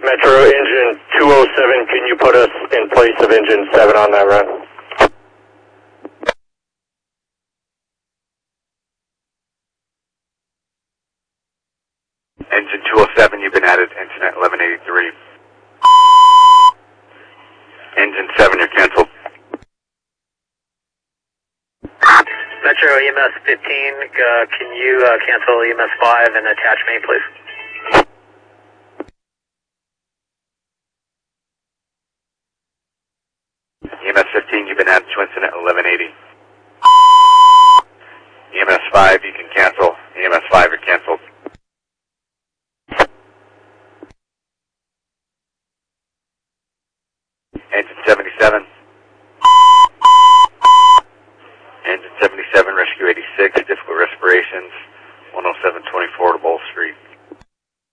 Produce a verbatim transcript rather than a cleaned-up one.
Metro engine two oh seven, can you put us in place of engine seven on that run? Engine two oh seven, you've been added, internet eleven eighty-three. Engine seven, you're canceled. Metro E M S fifteen, uh, can you uh, cancel E M S five and attach main, please? E M S fifteen, you've been added to internet eleven eighty. E M S five, you can cancel. E M S five, you're canceled.